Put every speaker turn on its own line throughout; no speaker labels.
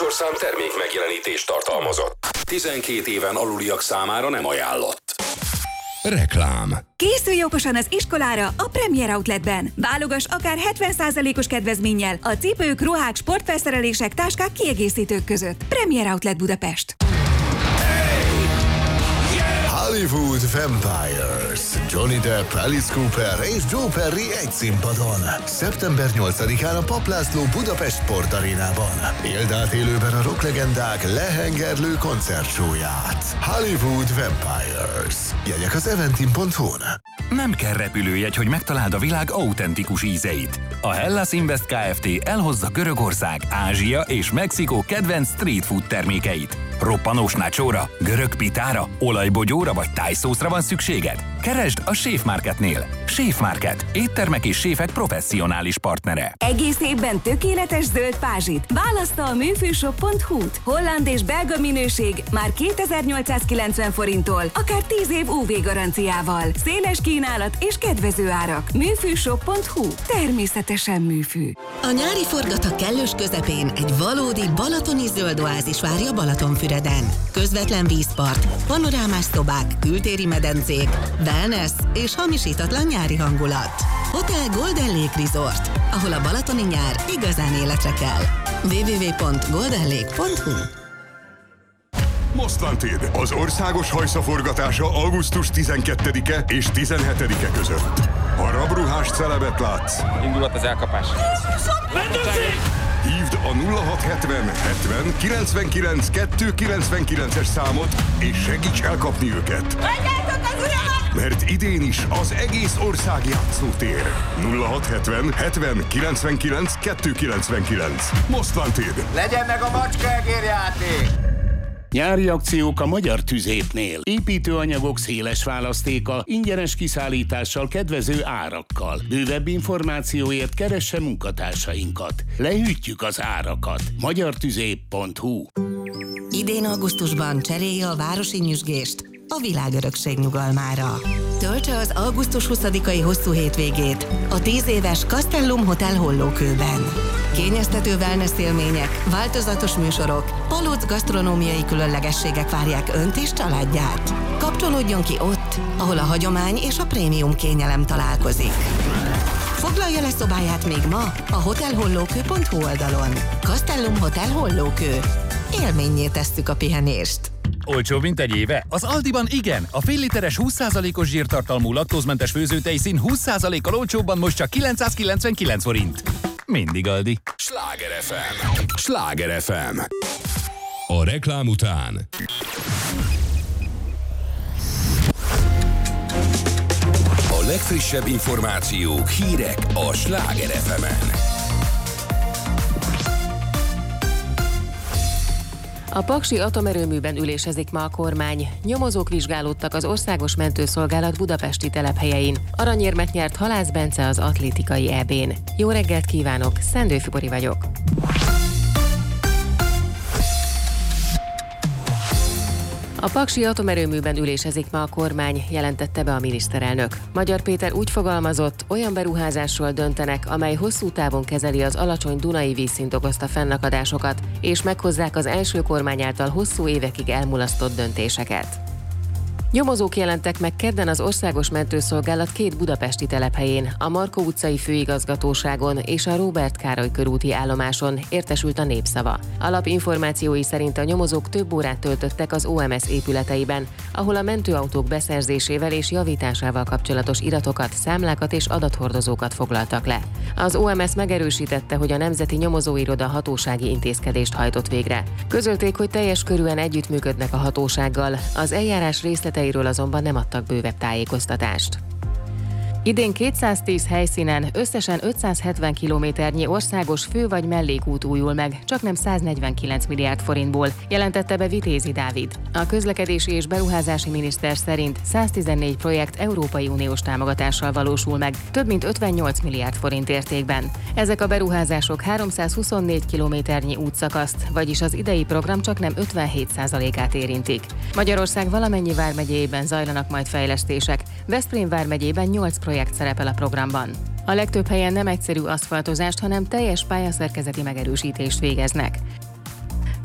műsorszám termék megjelenítést tartalmazott. 12 éven aluliak számára nem ajánlott. Reklám.
Készülj okosan az iskolára a Premier Outletben. Válogass akár 70%-os kedvezménnyel a cipők, ruhák, sportfelszerelések, táskák, kiegészítők között. Premier Outlet Budapest.
Hollywood Vampires. Johnny Depp, Alice Cooper és Joe Perry egy színpadon. Szeptember 8-án a Papp László Budapest Sportarénában. Éld át élőben a rocklegendák lehengerlő koncertsóját. Hollywood Vampires. Jegyek az eventim.hu-n.
Nem kell repülőjegy, hogy megtaláld a világ autentikus ízeit. A Hellas Invest Kft. Elhozza Görögország, Ázsia és Mexikó kedvenc street food termékeit. Roppanós nacsóra, görög pitára, olajbogyóra vagy tájszószra van szükséged? Keresd a Chef Marketnél. Chef Market. Éttermek és séfek professzionális partnere.
Egész évben tökéletes zöld pázsit. Választa a műfűshop.hu-t. Holland és belga minőség már 2890 forinttól, akár 10 év UV garanciával. Széles kínálat és kedvező árak. Műfűshop.hu. Természetesen műfű.
A nyári forgatag kellős közepén egy valódi balatoni zöld oázis várja Balatonfüreden. Közvetlen vízpart, panorámás szobák, kültéri medencék, wellness és hamisítatlan nyári hangulat. Hotel Golden Lake Resort, ahol a balatoni nyár igazán életre kell. www.goldenlake.hu.
Most Wanted, az országos hajszaforgatása augusztus 12-e és 17-e között. Ha rabruhás celebet látsz,
indulat az elkapás.
hívd a 0670 70 99 299-es számot, és segíts elkapni őket. Mert idén is az egész ország játszótér. 0670 70 99 299. Most Wanted.
Legyen meg a macskaegérjáték!
Nyári akciók a Magyar Tüzépnél. Építőanyagok széles választéka, ingyenes kiszállítással, kedvező árakkal. Bővebb információért keresse munkatársainkat. Lehűtjük az árakat. magyartüzép.hu.
Idén augusztusban cserélje a városi nyüzsgést a világörökség nyugalmára. Töltse az augusztus 20-ai hosszú hétvégét a 10 éves Castellum Hotel Hollókőben. Kényeztető wellness élmények, változatos műsorok, palóc gasztronómiai különlegességek várják önt és családját. Kapcsolódjon ki ott, ahol a hagyomány és a prémium kényelem találkozik. Foglalja le szobáját még ma a hotelhollókő.hu oldalon. Castellum Hotel Hollókő. Élménnyé tesszük a pihenést.
Olcsóbb, mint egy éve? Az Aldiban igen! A fél literes 20%-os zsírtartalmú laktózmentes főzőtejszín 20%-kal olcsóbban most csak 999 forint. Mindig Aldi.
Sláger FM. Sláger FM. A reklám után a legfrissebb információk, hírek a Sláger FM-en.
A paksi atomerőműben ülésezik ma a kormány. Nyomozók vizsgálódtak az Országos Mentőszolgálat budapesti telephelyein. Aranyérmet nyert Halász Bence az atlétikai EB-n. Jó reggelt kívánok, Szendő Fibori vagyok. A paksi atomerőműben ülésezik ma a kormány, jelentette be a miniszterelnök. Magyar Péter úgy fogalmazott, olyan beruházásról döntenek, amely hosszú távon kezeli az alacsony dunai vízszint okozta fennakadásokat, és meghozzák az első kormány által hosszú évekig elmulasztott döntéseket. Nyomozók jelentek meg kedden az Országos Mentőszolgálat 2 budapesti telephelyén, a Markó utcai főigazgatóságon és a Róbert Károly körúti állomáson, értesült a Népszava. Alapinformációi szerint a nyomozók több órát töltöttek az OMS épületeiben, ahol a mentőautók beszerzésével és javításával kapcsolatos iratokat, számlákat és adathordozókat foglaltak le. Az OMS megerősítette, hogy a Nemzeti Nyomozóiroda hatósági intézkedést hajtott végre. Közölték, hogy teljes körűen együttműködnek a hatósággal, az eljárás részleteiről azonban nem adtak bővebb tájékoztatást. Idén 210 helyszínen összesen 570 kilométernyi országos fő- vagy mellékút újul meg, csaknem 149 milliárd forintból, jelentette be Vitézi Dávid. A közlekedési és beruházási miniszter szerint 114 projekt Európai Uniós támogatással valósul meg, több mint 58 milliárd forint értékben. Ezek a beruházások 324 kilométernyi útszakaszt, vagyis az idei program csaknem 57%-át érintik. Magyarország valamennyi vármegyéjében zajlanak majd fejlesztések, Veszprém vármegyében 8 projekt szerepel a programban. A legtöbb helyen nem egyszerű aszfaltozást, hanem teljes pályaszerkezeti megerősítést végeznek.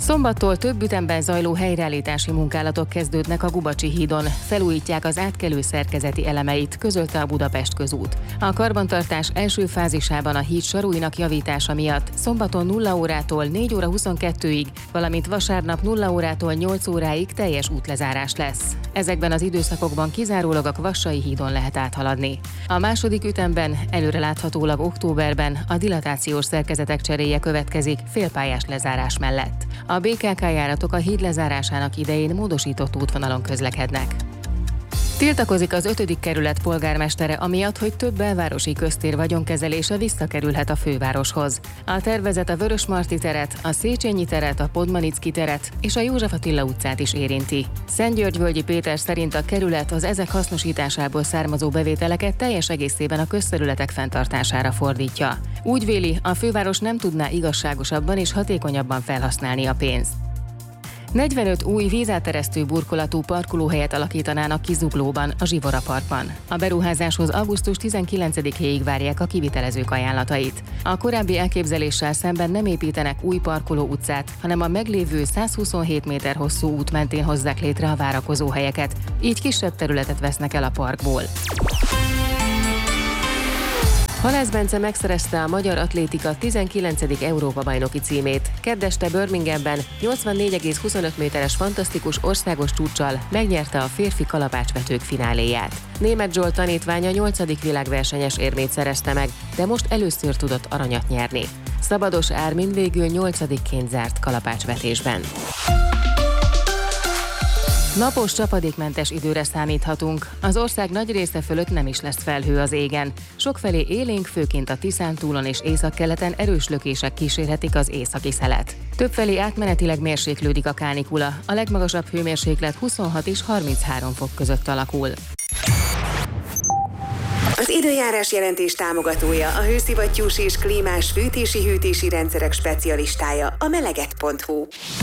Szombattól több ütemben zajló helyreállítási munkálatok kezdődnek a Gubacsi hídon. Felújítják az átkelő szerkezeti elemeit, közölte a Budapest Közút. A karbantartás első fázisában a híd saruinak javítása miatt szombaton 0 órától 4 óra 22-ig, valamint vasárnap 0 órától 8 óráig teljes útlezárás lesz. Ezekben az időszakokban kizárólag a Kvassai hídon lehet áthaladni. A második ütemben előreláthatólag októberben a dilatációs szerkezetek cseréje következik félpályás lezárás mellett. A BKK járatok a híd lezárásának idején módosított útvonalon közlekednek. Tiltakozik az 5. kerület polgármestere amiatt, hogy több belvárosi köztér vagyonkezelése visszakerülhet a fővároshoz. A tervezet a Vörösmarty teret, a Széchenyi teret, a Podmanicki teret és a József Attila utcát is érinti. Szentgyörgyvölgyi Péter szerint a kerület az ezek hasznosításából származó bevételeket teljes egészében a közterületek fenntartására fordítja. Úgy véli, a főváros nem tudná igazságosabban és hatékonyabban felhasználni a pénzt. 45 új vízáteresztő burkolatú parkolóhelyet alakítanának ki Zuglóban, a Zsivora Parkban. A beruházáshoz augusztus 19-éig várják a kivitelezők ajánlatait. A korábbi elképzeléssel szemben nem építenek új parkoló utcát, hanem a meglévő 127 méter hosszú út mentén hozzák létre a várakozóhelyeket, így kisebb területet vesznek el a parkból. Halász Bence megszerezte a magyar atlétika 19. Európa-bajnoki címét. Kedd este Birminghamben 84,25 méteres fantasztikus országos csúccsal megnyerte a férfi kalapácsvetők fináléját. Németh Zsolt tanítványa 8. világversenyes érmét szerezte meg, de most először tudott aranyat nyerni. Szabados Ármin végül 8-ként zárt kalapácsvetésben. Napos, csapadékmentes időre számíthatunk. Az ország nagy része fölött nem is lesz felhő az égen. Sokfelé élénk, főként a Tiszántúlon és északkeleten erős lökések kísérhetik az északi szelet. Többfelé átmenetileg mérséklődik a kánikula. A legmagasabb hőmérséklet 26 és 33 fok között alakul.
Az időjárás jelentés támogatója a hőszivattyús és klímás fűtési-hűtési rendszerek specialistája, a meleget.hu.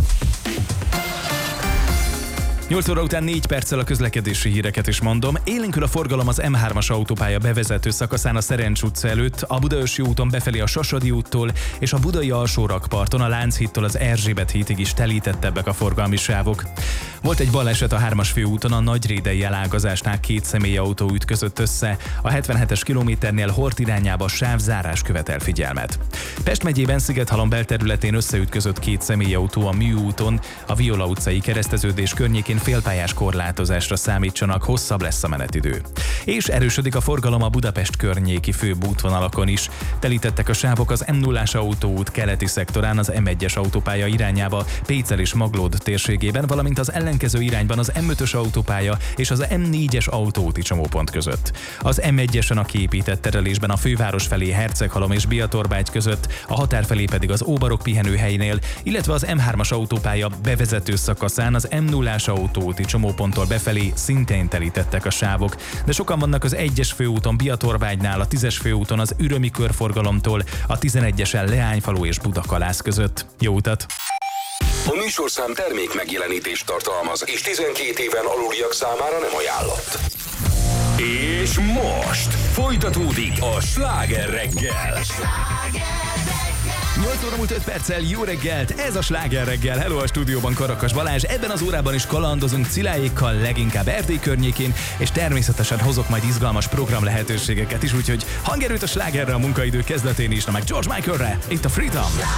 8 óra után 4 perccel a közlekedési híreket is mondom. Élénkül a forgalom az M3-as autópálya bevezető szakaszán a Szerencs utca előtt, a Budaörsi úton befelé a Sasadi úttól és a Budai alsórakparton a Lánchídtól az Erzsébet hídig is telítettebbek a forgalmi sávok. Volt egy baleset a 3-as főúton a Nagyrédei elágazásnál, 2 személyautó ütközött össze. A 77-es kilométernél Hort irányába sávzárás követel figyelmet. Pest megyében Szigethalom belterületén összeütközött 2 személyautó a Műúton, a Viola utcai kereszteződés környékén félpályás korlátozásra számítsanak, hosszabb lesz a menetidő. És erősödik a forgalom a Budapest környéki főbb útvonalakon is. Telítettek a sávok az M0-as autóút keleti szektorán az M1-es autópálya irányába, Pécel és Maglód térségében, valamint az ellenkező irányban az M5-ös autópálya és az M4-es autóúti csomópont között. Az M1-esen a kiépített terelésben a főváros felé Herceghalom és Biatorbágy között, a határ felé pedig az Óbarok pihenőhelynél, illetve az M3-as autópálya bevezető szakaszán az M0-as autóúti csomóponttól befelé szintén telítettek a sávok, de sokan vannak az 1-es főúton Biatorbágynál, a 10-es főúton az Ürömi körforgalomtól, a 11-esen Leányfalu és Budakalász között. Jó utat!
A műsorszám termék megjelenítést tartalmaz, és 12 éven aluliak számára nem ajánlott. És most folytatódik a Sláger reggel.
8 óra múlt 5 perccel, jó reggelt, ez a Sláger reggel. Hello, a stúdióban Karakas Balázs. Ebben az órában is kalandozunk Sziláékkal, leginkább Erdély környékén, és természetesen hozok majd izgalmas program lehetőségeket is, úgyhogy hangerőt a slágerre a munkaidő kezdetén is, na meg George Michaelre, itt a Freedom.